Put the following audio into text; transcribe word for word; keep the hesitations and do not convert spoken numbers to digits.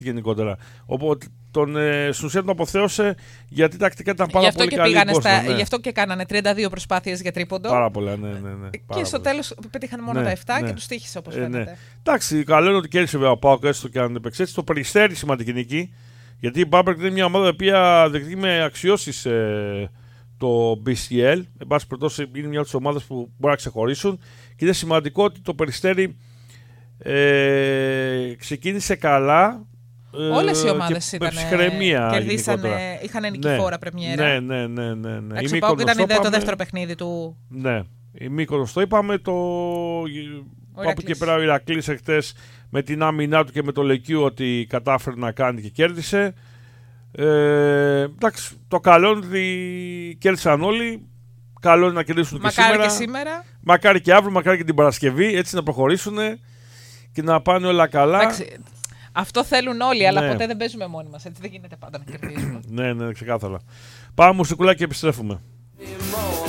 γενικότερα. Οπότε τον, ε, στην ουσία τον αποθέωσε γιατί τακτικά ήταν πάρα γι αυτό πολύ και καλή. Στα, ναι. Γι' αυτό και κάνανε τριάντα δύο προσπάθειες για τρίποντο. Πάρα πολλά, ναι, ναι. ναι και πάρα στο τέλος πέτυχαν μόνο ναι, τα επτά ναι. και τους τύχησε όπως ε, φαίνεται. Ναι. Εντάξει, καλό είναι ότι κέρδισε ο ΠΑΟΚ έστω και αν επεξέτησε. Το Περιστέρι σημαντική νίκη. Γιατί η Μπάμπερκ είναι μια ομάδα που διεκδικεί με αξιώσεις ε, το μπι σι ελ. Εν πάση περιπτώσει, είναι μια από τις ομάδες που μπορεί να ξεχωρίσουν. Και είναι σημαντικό ότι το Περιστέρι ε, ξεκίνησε καλά. Όλες οι ομάδες ήταν κερδίσανε, είχαν νικηφόρα πρεμιέρα. Ναι, ναι, ναι, ναι, ναι. Η ΠΑΟΚ ήταν το είπαμε, δεύτερο παιχνίδι του. Ναι, η Μύκονος το είπαμε, το από και πέρα ο Ηρακλής εχθές με την άμυνά του και με το Λεκείο ότι κατάφερε να κάνει και κέρδισε. Ε, εντάξει, το καλό είναι ότι κέρδισαν όλοι. Καλό είναι να κερδίσουν και μακάρι σήμερα. και σήμερα. Μακάρι και αύριο, μακάρι και την Παρασκευή, έτσι να προχωρήσουν και να πάνε όλα καλά. Εντάξει, αυτό θέλουν όλοι, ναι. Αλλά ποτέ δεν παίζουμε μόνοι μας. Έτσι δεν γίνεται πάντα να κερδίζουμε. Ναι, ναι, ξεκάθαρα. Πάμε μουσικούλα και επιστρέφουμε.